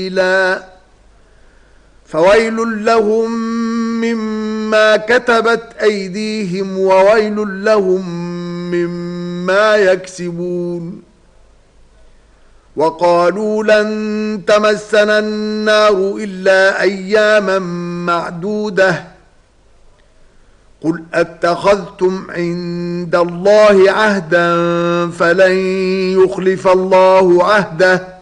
فويل لهم مما كتبت أيديهم وويل لهم مما يكسبون. وقالوا لن تمسنا النار إلا أياما معدودة قل اتخذتم عند الله عهدا فلن يخلف الله عهده